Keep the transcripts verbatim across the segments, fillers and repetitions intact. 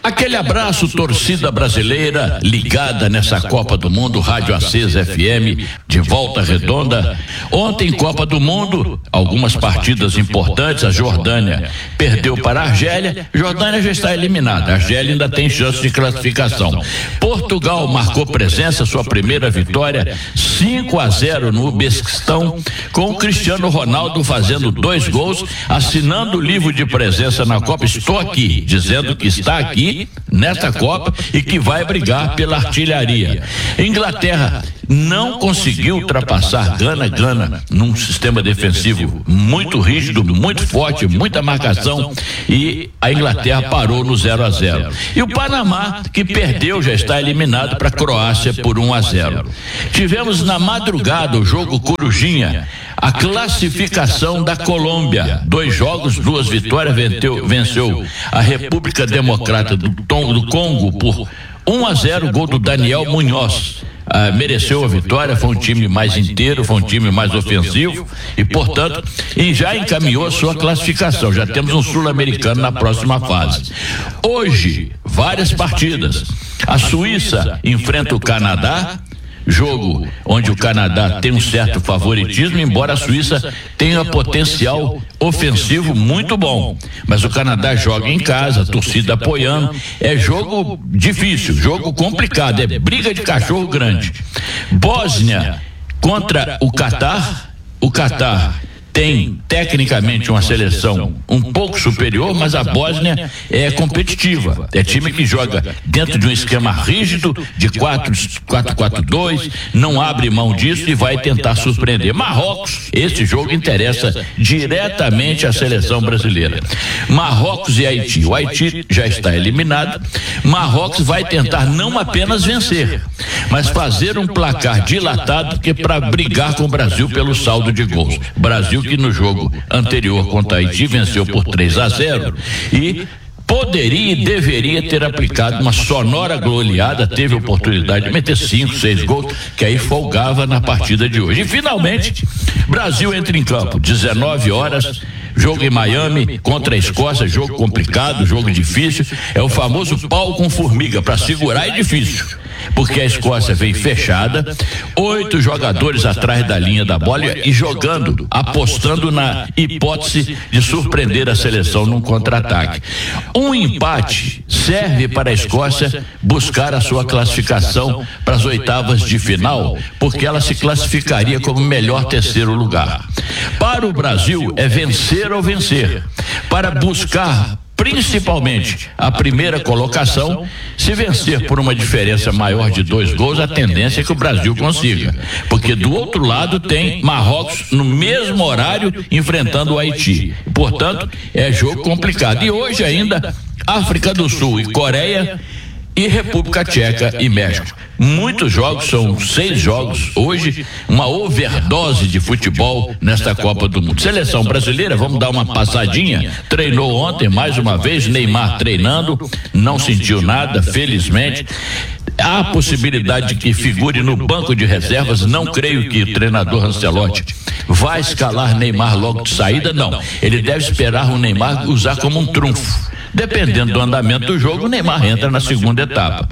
Aquele abraço, torcida brasileira ligada nessa Copa do Mundo, Rádio Acesa F M, de Volta Redonda. Ontem, Copa do Mundo, algumas partidas importantes. A Jordânia perdeu para a Argélia. Jordânia já está eliminada. A Argélia ainda tem chance de classificação. Portugal marcou presença, sua primeira vitória, cinco a zero no Uzbequistão, com o Cristiano Ronaldo fazendo dois gols, assinando o livro de presença na Copa. Estou aqui, dizendo que está aqui nesta Copa e que vai brigar pela artilharia. Inglaterra não conseguiu ultrapassar Gana, Gana num sistema defensivo muito rígido, muito forte, muita marcação, e a Inglaterra parou no zero a zero. E o Panamá, que perdeu, já está eliminado para a Croácia por um a zero. Tivemos na madrugada o jogo Corujinha, a classificação da Colômbia. Dois jogos, duas vitórias, venceu, venceu a República Democrata do, Tom, do Congo por um a zero, gol do Daniel Munhoz. Ah, mereceu a vitória, foi um time mais inteiro, foi um time mais ofensivo e, portanto, e já encaminhou a sua classificação. Já temos um sul-americano na próxima fase. Hoje, várias partidas. A Suíça enfrenta o Canadá, jogo onde o Canadá tem um certo favoritismo, embora a Suíça tenha potencial ofensivo muito bom, mas o Canadá joga em casa, a torcida apoiando. É jogo difícil, jogo complicado, é briga de cachorro grande. Bósnia contra o Catar. O Catar tem tecnicamente uma seleção um pouco superior, mas a Bósnia é competitiva, é time que joga dentro de um esquema rígido de quatro quatro dois, não abre mão disso e vai tentar surpreender. Marrocos, esse jogo interessa diretamente à seleção brasileira. Marrocos e Haiti. O Haiti já está eliminado. Marrocos vai tentar não apenas vencer, mas fazer um placar dilatado, que é para brigar com o Brasil pelo saldo de gols. Brasil que no jogo anterior contra a Haiti venceu por três a zero e poderia e deveria ter aplicado uma sonora goleada, teve oportunidade de meter cinco, seis gols, que aí folgava na partida de hoje. E finalmente, Brasil entra em campo, dezenove horas, jogo em Miami contra a Escócia, jogo complicado, jogo difícil, é o famoso pau com formiga, para segurar é difícil, porque a Escócia vem fechada, oito jogadores atrás da linha da bola e jogando, apostando na hipótese de surpreender a seleção num contra-ataque. Um empate serve para a Escócia buscar a sua classificação para as oitavas de final, porque ela se classificaria como melhor terceiro lugar. Para o Brasil é vencer ou vencer, para buscar principalmente a primeira colocação. Se vencer por uma diferença maior de dois gols, a tendência é que o Brasil consiga, porque do outro lado tem Marrocos no mesmo horário enfrentando o Haiti, portanto é jogo complicado. E hoje ainda África do Sul e Coreia e República Tcheca e México. Muitos jogos, são seis jogos hoje, uma overdose de futebol nesta Copa do Mundo. Seleção brasileira, vamos dar uma passadinha, treinou ontem mais uma vez, Neymar treinando, não sentiu nada, felizmente. Há a possibilidade de que figure no banco de reservas, não creio que o treinador Ancelotti vai escalar Neymar logo de saída, não. Ele deve esperar o Neymar usar como um trunfo. Dependendo do andamento do jogo, o Neymar entra na segunda etapa.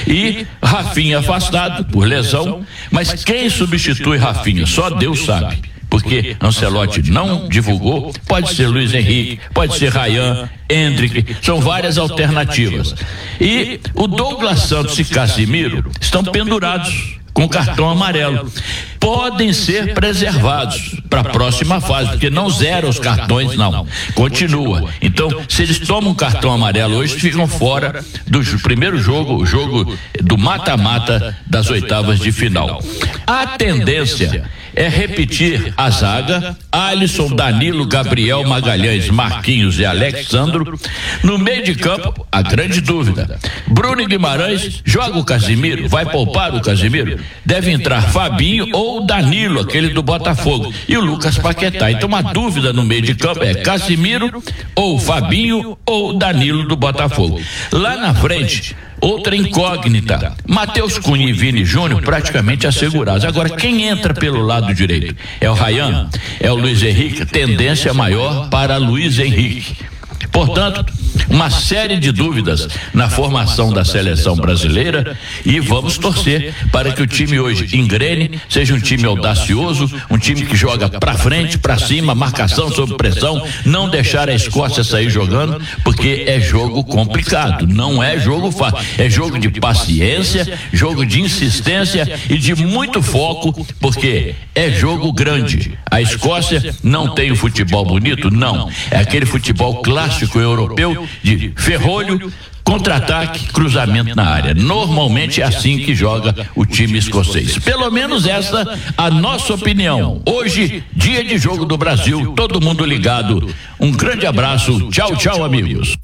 E Rafinha afastado por lesão, mas quem substitui Rafinha? Só Deus sabe, porque Ancelotti não divulgou. Pode ser Luiz Henrique, pode ser Ryan, Endrick, são várias alternativas. E o Douglas Santos e Casemiro estão pendurados com cartão amarelo. Podem ser preservados para a próxima fase, porque não zera os cartões, não. Continua. Então, se eles tomam cartão amarelo hoje, ficam fora do primeiro jogo, o jogo do mata-mata das oitavas de final. A tendência é repetir a zaga: Alisson, Danilo, Gabriel, Magalhães, Marquinhos e Alexandro. No meio de campo, a grande dúvida: Bruno Guimarães joga o Casemiro? Vai poupar o Casemiro? Deve entrar Fabinho ou Danilo, aquele do Botafogo, e o Lucas Paquetá. Então, uma dúvida no meio de campo é Casemiro ou Fabinho ou Danilo do Botafogo. Lá na frente, outra incógnita: Matheus Cunha e Vini Júnior praticamente assegurados. Agora, quem entra pelo lado direito? É o Ryan? É o Luiz Henrique? Tendência maior para Luiz Henrique. Portanto, uma série de dúvidas na formação da seleção brasileira e vamos torcer para que o time hoje engrene, seja um time audacioso, um time que joga pra frente, pra cima, marcação sob pressão, não deixar a Escócia sair jogando, porque é jogo complicado, não é jogo fácil, é jogo de paciência, jogo de insistência e de muito foco, porque é jogo grande. A Escócia não tem o futebol bonito? Não. É aquele futebol clássico europeu de ferrolho, contra-ataque, cruzamento na área. Normalmente é assim que joga o time escocês. Pelo menos essa a nossa opinião. Hoje, dia de jogo do Brasil, todo mundo ligado. Um grande abraço. Tchau, tchau, amigos.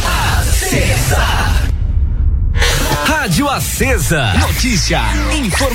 Rádio Acesa. Notícia, informação.